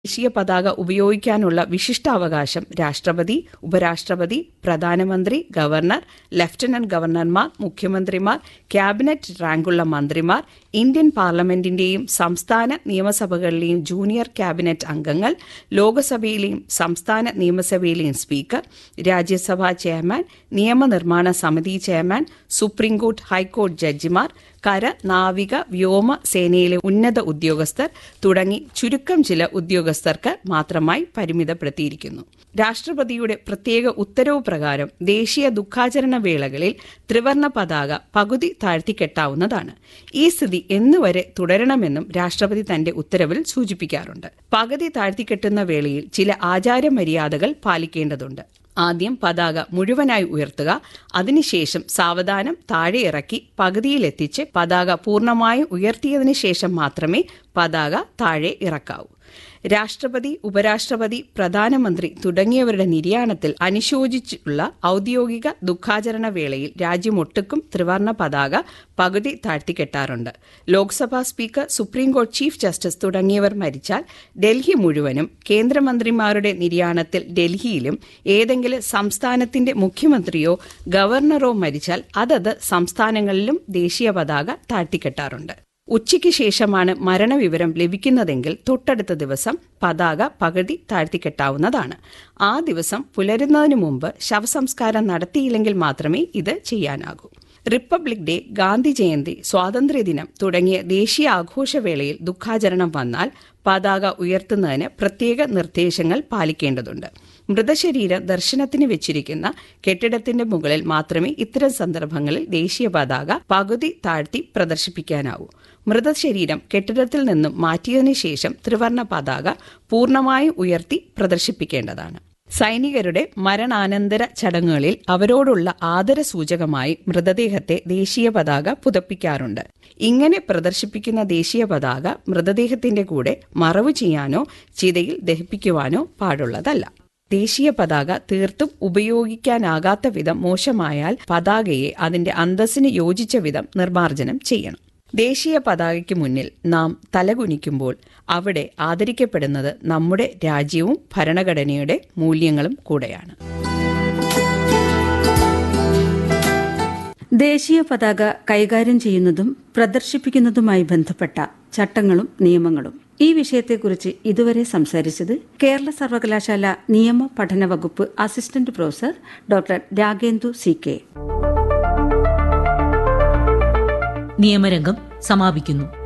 ദേശീയ പതാക ഉപയോഗിക്കാനുള്ള വിശിഷ്ടാവകാശം രാഷ്ട്രപതി, ഉപരാഷ്ട്രപതി, പ്രധാനമന്ത്രി, ഗവർണർ, ലഫ്റ്റനന്റ് ഗവർണർമാർ, മുഖ്യമന്ത്രിമാർ, ക്യാബിനറ്റ് റാങ്കുള്ള മന്ത്രിമാർ, ഇന്ത്യൻ പാർലമെന്റിന്റെയും സംസ്ഥാന നിയമസഭകളിലെയും ജൂനിയർ ക്യാബിനറ്റ് അംഗങ്ങൾ, ലോകസഭയിലെയും സംസ്ഥാന നിയമസഭയിലെയും സ്പീക്കർ, രാജ്യസഭാ ചെയർമാൻ, നിയമനിർമ്മാണ സമിതി ചെയർമാൻ, സുപ്രീംകോടതി, ഹൈക്കോടതി ജഡ്ജിമാർ, കര, നാവിക, വ്യോമ സേനയിലെ ഉന്നത ഉദ്യോഗസ്ഥർ തുടങ്ങി ചുരുക്കം ചില ഉദ്യോഗസ്ഥർക്ക് മാത്രമായി പരിമിതപ്പെടുത്തിയിരിക്കുന്നു. രാഷ്ട്രപതിയുടെ പ്രത്യേക ഉത്തരവ് പ്രകാരം ദേശീയ ദുഃഖാചരണ വേളകളിൽ ത്രിവർണ പതാക പകുതി താഴ്ത്തിക്കെട്ടാവുന്നതാണ്. ഈ സ്ഥിതി എന്നുവരെ തുടരണമെന്നും രാഷ്ട്രപതി തന്റെ ഉത്തരവിൽ സൂചിപ്പിക്കാറുണ്ട്. പകുതി താഴ്ത്തിക്കെട്ടുന്ന വേളയിൽ ചില ആചാരമര്യാദകൾ പാലിക്കേണ്ടതുണ്ട്. ആദ്യം പതാക മുഴുവനായി ഉയർത്തുക, അതിനുശേഷം സാവധാനം താഴെ ഇറക്കി പകുതിയിലെത്തിച്ച് പതാക പൂർണ്ണമായും ഉയർത്തിയതിനു ശേഷം മാത്രമേ പതാക താഴെ ഇറക്കാവൂ. രാഷ്ട്രപതി, ഉപരാഷ്ട്രപതി, പ്രധാനമന്ത്രി തുടങ്ങിയവരുടെ നിര്യാണത്തിൽ അനുശോചിച്ചുള്ള ഔദ്യോഗിക ദുഃഖാചരണ വേളയിൽ രാജ്യമൊട്ടുക്കും ത്രിവർണ പതാക പകുതി താഴ്ത്തിക്കെട്ടാറുണ്ട്. ലോക്സഭാ സ്പീക്കർ, സുപ്രീംകോടതി ചീഫ് ജസ്റ്റിസ് തുടങ്ങിയവർ മരിച്ചാൽ ഡൽഹി മുഴുവനും, കേന്ദ്രമന്ത്രിമാരുടെ നിര്യാണത്തിൽ ഡൽഹിയിലും, ഏതെങ്കിലും സംസ്ഥാനത്തിന്റെ മുഖ്യമന്ത്രിയോ ഗവർണറോ മരിച്ചാൽ അതത് സംസ്ഥാനങ്ങളിലും ദേശീയ പതാക താഴ്ത്തിക്കെട്ടാറുണ്ട്. ഉച്ചയ്ക്ക് ശേഷമാണ് മരണവിവരം ലഭിക്കുന്നതെങ്കിൽ തൊട്ടടുത്ത ദിവസം പതാക പകുതി താഴ്ത്തിക്കെട്ടാവുന്നതാണ്. ആ ദിവസം പുലരുന്നതിനു മുമ്പ് ശവസംസ്കാരം നടത്തിയില്ലെങ്കിൽ മാത്രമേ ഇത് ചെയ്യാനാകൂ. റിപ്പബ്ലിക് ഡേ, ഗാന്ധി ജയന്തി, സ്വാതന്ത്ര്യദിനം തുടങ്ങിയ ദേശീയ ആഘോഷവേളയിൽ ദുഃഖാചരണം വന്നാൽ പതാക ഉയർത്തുന്നതിന് പ്രത്യേക നിർദ്ദേശങ്ങൾ പാലിക്കേണ്ടതുണ്ട്. മൃതശരീരം ദർശനത്തിന് വെച്ചിരിക്കുന്ന കെട്ടിടത്തിന്റെ മുകളിൽ മാത്രമേ ഇത്തരം സന്ദർഭങ്ങളിൽ ദേശീയ പതാക പകുതി താഴ്ത്തി പ്രദർശിപ്പിക്കാനാവൂ. മൃതശരീരം കെട്ടിടത്തിൽ നിന്നും മാറ്റിയതിനു ശേഷം ത്രിവർണ പതാക പൂർണ്ണമായും ഉയർത്തി പ്രദർശിപ്പിക്കേണ്ടതാണ്. സൈനികരുടെ മരണാനന്തര ചടങ്ങുകളിൽ അവരോടുള്ള ആദരസൂചകമായി മൃതദേഹത്തെ ദേശീയ പതാക പുതപ്പിക്കാറുണ്ട്. ഇങ്ങനെ പ്രദർശിപ്പിക്കുന്ന ദേശീയ പതാക മൃതദേഹത്തിന്റെ കൂടെ മറവു ചെയ്യാനോ ചിതയിൽ ദഹിപ്പിക്കുവാനോ പാടുള്ളതല്ല. ദേശീയ പതാക തീർത്തും ഉപയോഗിക്കാനാകാത്ത വിധം മോശമായാൽ പതാകയെ അതിന്റെ അന്തസ്സിന് യോജിച്ച വിധം നിർമ്മാർജ്ജനം ചെയ്യണം. ദേശീയ പതാകയ്ക്ക് മുന്നിൽ നാം തലകുനിക്കുമ്പോൾ അവിടെ ആദരിക്കപ്പെടുന്നത് നമ്മുടെ രാജ്യവും ഭരണഘടനയുടെ മൂല്യങ്ങളും കൂടെയാണ്. ദേശീയ പതാക കൈകാര്യം ചെയ്യുന്നതും പ്രദർശിപ്പിക്കുന്നതുമായി ബന്ധപ്പെട്ട ചട്ടങ്ങളും നിയമങ്ങളും ഈ വിഷയത്തെക്കുറിച്ച് ഇതുവരെ സംസാരിച്ചത് കേരള സർവകലാശാല നിയമ പഠന വകുപ്പ് assistant professor doctor Ragendu CK. നിയമരംഗം സമാപിക്കുന്നു.